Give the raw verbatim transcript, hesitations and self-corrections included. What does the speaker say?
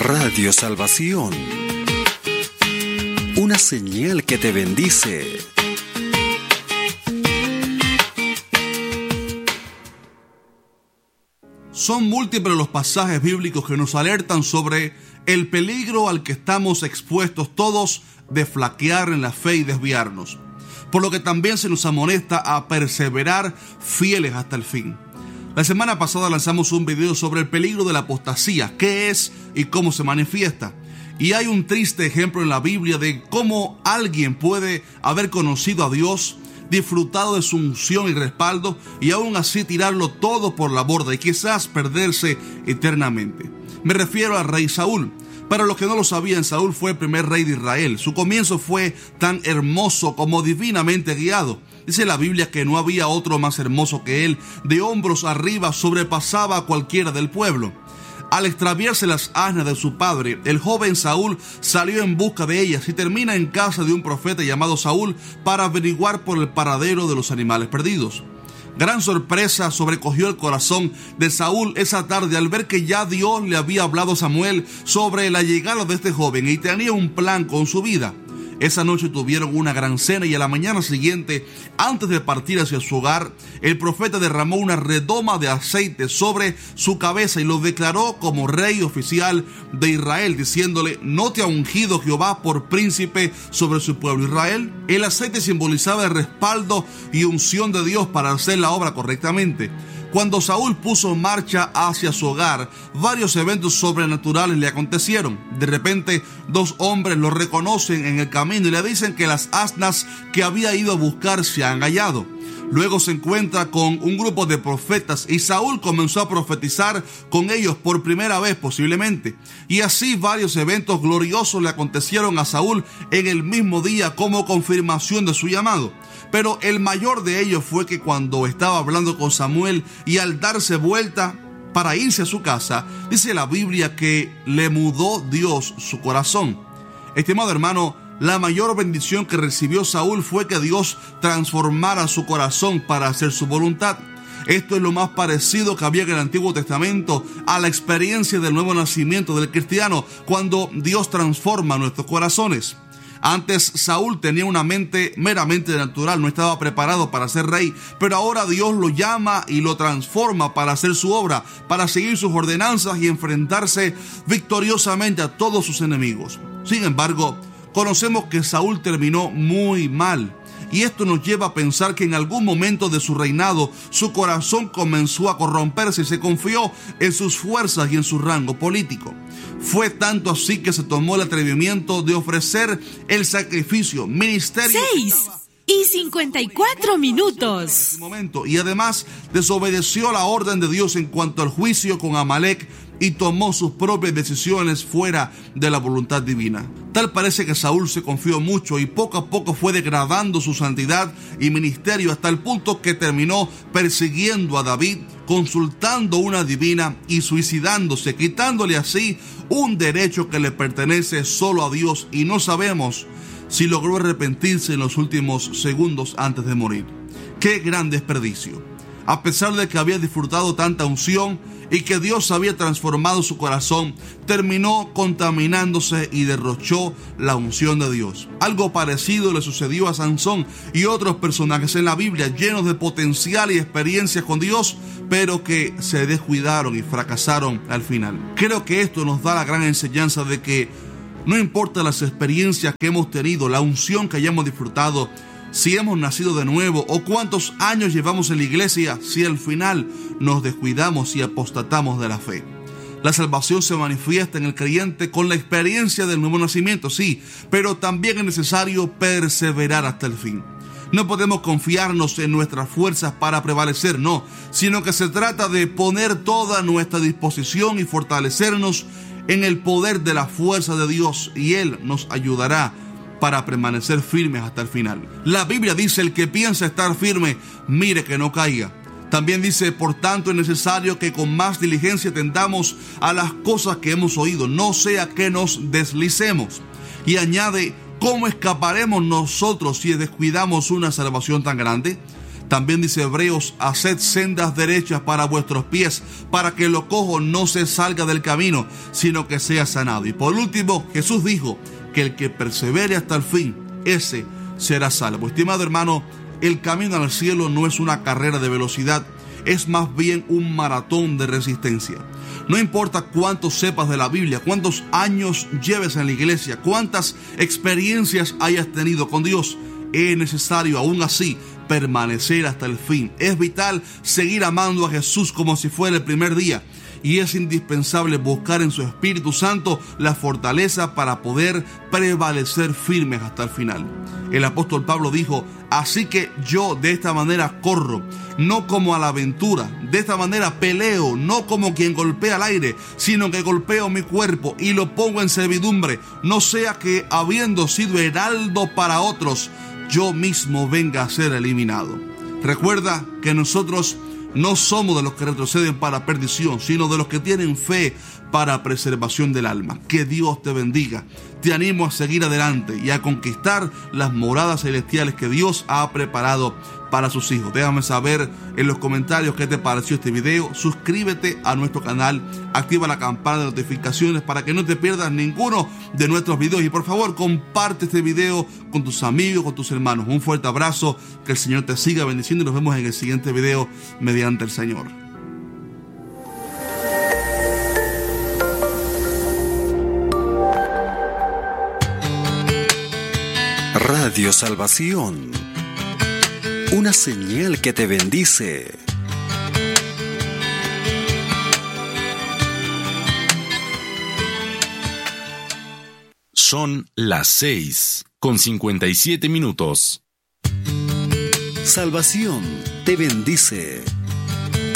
Radio Salvación, una señal que te bendice. Son múltiples los pasajes bíblicos que nos alertan sobre el peligro al que estamos expuestos todos de flaquear en la fe y desviarnos, por lo que también se nos amonesta a perseverar fieles hasta el fin. La semana pasada lanzamos un video sobre el peligro de la apostasía, qué es y cómo se manifiesta. Y hay un triste ejemplo en la Biblia de cómo alguien puede haber conocido a Dios, disfrutado de su unción y respaldo, y aún así tirarlo todo por la borda y quizás perderse eternamente. Me refiero al rey Saúl. Para los que no lo sabían, Saúl fue el primer rey de Israel. Su comienzo fue tan hermoso como divinamente guiado. Dice la Biblia que no había otro más hermoso que él. De hombros arriba sobrepasaba a cualquiera del pueblo. Al extraviarse las asnas de su padre, el joven Saúl salió en busca de ellas y termina en casa de un profeta llamado Saúl para averiguar por el paradero de los animales perdidos. Gran sorpresa sobrecogió el corazón de Saúl esa tarde al ver que ya Dios le había hablado a Samuel sobre la llegada de este joven y tenía un plan con su vida. Esa noche tuvieron una gran cena y a la mañana siguiente, antes de partir hacia su hogar, el profeta derramó una redoma de aceite sobre su cabeza y lo declaró como rey oficial de Israel, diciéndole: ¿no te ha ungido Jehová por príncipe sobre su pueblo Israel? El aceite simbolizaba el respaldo y unción de Dios para hacer la obra correctamente. Cuando Saúl puso en marcha hacia su hogar, varios eventos sobrenaturales le acontecieron. De repente, dos hombres lo reconocen en el camino y le dicen que las asnas que había ido a buscar se han hallado. Luego se encuentra con un grupo de profetas y Saúl comenzó a profetizar con ellos por primera vez posiblemente. Y así varios eventos gloriosos le acontecieron a Saúl en el mismo día como confirmación de su llamado. Pero el mayor de ellos fue que cuando estaba hablando con Samuel y al darse vuelta para irse a su casa, dice la Biblia que le mudó Dios su corazón. Estimado hermano, la mayor bendición que recibió Saúl fue que Dios transformara su corazón para hacer su voluntad. Esto es lo más parecido que había en el Antiguo Testamento a la experiencia del nuevo nacimiento del cristiano, cuando Dios transforma nuestros corazones. Antes Saúl tenía una mente meramente natural, no estaba preparado para ser rey, pero ahora Dios lo llama y lo transforma para hacer su obra, para seguir sus ordenanzas y enfrentarse victoriosamente a todos sus enemigos. Sin embargo, conocemos que Saúl terminó muy mal. Y esto nos lleva a pensar que en algún momento de su reinado su corazón comenzó a corromperse y se confió en sus fuerzas y en su rango político. Fue tanto así que se tomó el atrevimiento de ofrecer el sacrificio, ministerio... Seis y cincuenta y cuatro minutos. Momento, y además desobedeció la orden de Dios en cuanto al juicio con Amalek y tomó sus propias decisiones fuera de la voluntad divina. Tal parece que Saúl se confió mucho y poco a poco fue degradando su santidad y ministerio hasta el punto que terminó persiguiendo a David, consultando una divina y suicidándose, quitándole así un derecho que le pertenece solo a Dios, y no sabemos si logró arrepentirse en los últimos segundos antes de morir. ¡Qué gran desperdicio! A pesar de que había disfrutado tanta unción y que Dios había transformado su corazón, terminó contaminándose y derrochó la unción de Dios. Algo parecido le sucedió a Sansón y otros personajes en la Biblia llenos de potencial y experiencias con Dios, pero que se descuidaron y fracasaron al final. Creo que esto nos da la gran enseñanza de que no importa las experiencias que hemos tenido, la unción que hayamos disfrutado, si hemos nacido de nuevo o cuántos años llevamos en la iglesia, si al final nos descuidamos y apostatamos de la fe. La salvación se manifiesta en el creyente con la experiencia del nuevo nacimiento, sí, pero también es necesario perseverar hasta el fin. No podemos confiarnos en nuestras fuerzas para prevalecer, no, sino que se trata de poner toda nuestra disposición y fortalecernos en el poder de la fuerza de Dios, y Él nos ayudará para permanecer firmes hasta el final. La Biblia dice: el que piensa estar firme, mire que no caiga. También dice: por tanto es necesario que con más diligencia atendamos a las cosas que hemos oído, no sea que nos deslicemos. Y añade: ¿cómo escaparemos nosotros si descuidamos una salvación tan grande? También dice Hebreos, haced sendas derechas para vuestros pies, para que lo cojo no se salga del camino, sino que sea sanado. Y por último, Jesús dijo que el que persevere hasta el fin, ese será salvo. Estimado hermano, el camino al cielo no es una carrera de velocidad, es más bien un maratón de resistencia. No importa cuánto sepas de la Biblia, cuántos años lleves en la iglesia, cuántas experiencias hayas tenido con Dios, es necesario aún así permanecer hasta el fin. Es vital seguir amando a Jesús como si fuera el primer día, y es indispensable buscar en su Espíritu Santo la fortaleza para poder prevalecer firmes hasta el final. El apóstol Pablo dijo, así que yo de esta manera corro, no como a la aventura, de esta manera peleo, no como quien golpea al aire, sino que golpeo mi cuerpo y lo pongo en servidumbre, no sea que habiendo sido heraldo para otros, yo mismo venga a ser eliminado. Recuerda que nosotros no somos de los que retroceden para perdición, sino de los que tienen fe para preservación del alma. Que Dios te bendiga. Te animo a seguir adelante y a conquistar las moradas celestiales que Dios ha preparado para sus hijos. Déjame saber en los comentarios qué te pareció este video. Suscríbete a nuestro canal, activa la campana de notificaciones para que no te pierdas ninguno de nuestros videos. Y por favor, comparte este video con tus amigos, con tus hermanos. Un fuerte abrazo, que el Señor te siga bendiciendo y nos vemos en el siguiente video mediante el Señor. Radio Salvación, una señal que te bendice. Son las seis con cincuenta y siete minutos. Salvación te bendice.